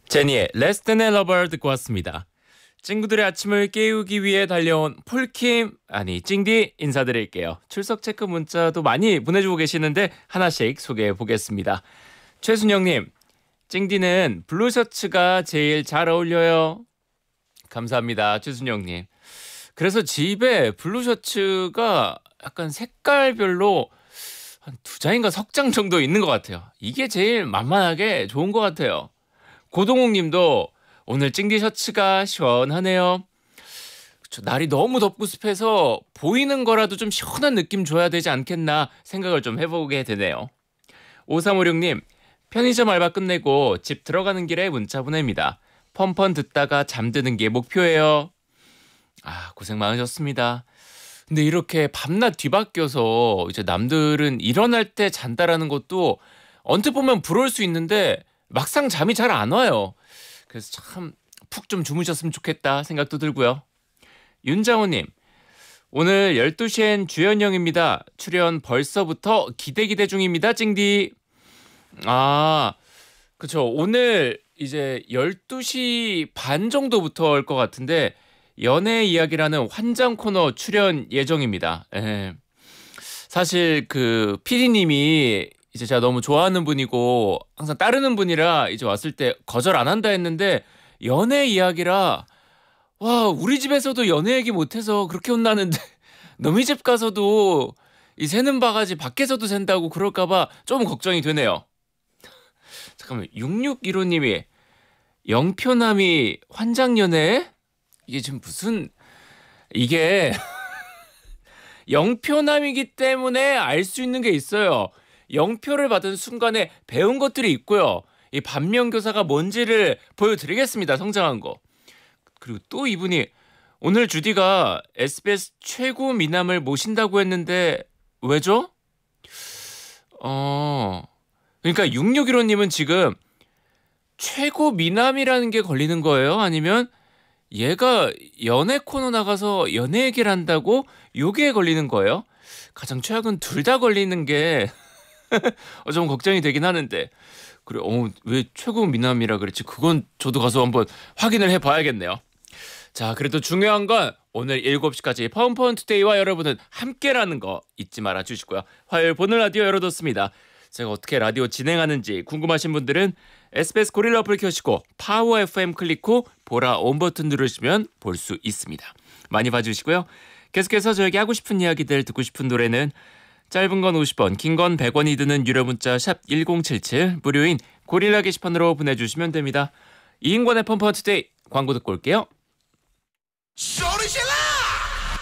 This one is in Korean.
제니의 Less Than a Lover 듣고 왔습니다. 친구들의 아침을 깨우기 위해 달려온 폴킴, 아니 찡디 인사드릴게요. 출석 체크 문자도 많이 보내주고 계시는데 하나씩 소개해 보겠습니다. 최순영님, 찡디는 블루 셔츠가 제일 잘 어울려요. 감사합니다, 최순영님. 그래서 집에 블루 셔츠가 약간 색깔별로 한 두 장인가 석 장 정도 있는 것 같아요. 이게 제일 만만하게 좋은 것 같아요. 고동욱 님도 오늘 찡디 셔츠가 시원하네요. 그쵸, 날이 너무 덥고 습해서 보이는 거라도 좀 시원한 느낌 줘야 되지 않겠나 생각을 좀 해보게 되네요. 5356님, 편의점 알바 끝내고 집 들어가는 길에 문자 보냅니다. 펀펀 듣다가 잠드는 게 목표예요. 아, 고생 많으셨습니다. 근데 이렇게 밤낮 뒤바뀌어서 이제 남들은 일어날 때 잔다라는 것도 언뜻 보면 부러울 수 있는데 막상 잠이 잘 안 와요. 그래서 참 푹 좀 주무셨으면 좋겠다 생각도 들고요. 윤장호님, 오늘 12시엔 주연영입니다. 출연 벌써부터 기대 중입니다. 찡디. 아, 그쵸. 오늘 이제 12시 반 정도부터 올 것 같은데 연애 이야기라는 환장 코너 출연 예정입니다. 예. 사실 그 PD님이 이제 제가 너무 좋아하는 분이고 항상 따르는 분이라 이제 왔을 때 거절 안 한다 했는데 연애 이야기라 와, 우리 집에서도 연애 얘기 못해서 그렇게 혼나는데 너희 집 가서도 이 새는 바가지 밖에서도 샌다고 그럴까봐 좀 걱정이 되네요. 잠깐만, 6615님이 영표남이 환장연애? 이게 지금 무슨 이게 영표남이기 때문에 알 수 있는 게 있어요. 영표를 받은 순간에 배운 것들이 있고요. 이 반면교사가 뭔지를 보여드리겠습니다. 성장한 거. 그리고 또 이분이 오늘 주디가 SBS 최고 미남을 모신다고 했는데 왜죠? 그러니까 6615님은 지금 최고 미남이라는 게 걸리는 거예요? 아니면 얘가 연애 코너 나가서 연애 얘기를 한다고 요게 걸리는 거예요? 가장 최악은 둘 다 걸리는 게 좀 걱정이 되긴 하는데 그래, 왜 최고 미남이라 그랬지? 그건 저도 가서 한번 확인을 해봐야겠네요. 자, 그래도 중요한 건 오늘 7시까지 파운파운투데이와 여러분은 함께라는 거 잊지 말아 주시고요. 화요일 보는 라디오 열어뒀습니다. 제가 어떻게 라디오 진행하는지 궁금하신 분들은 SBS 고릴라 어플 켜시고 파워 FM 클릭 후 보라 온 버튼 누르시면 볼 수 있습니다. 많이 봐주시고요. 계속해서 저에게 하고 싶은 이야기들, 듣고 싶은 노래는 짧은 건 50원, 긴 건 100원이 드는 유료 문자 샵 1077, 무료인 고릴라 게시판으로 보내주시면 됩니다. 이인권의 펌펀투데이 광고 듣고 올게요. 소리 질러!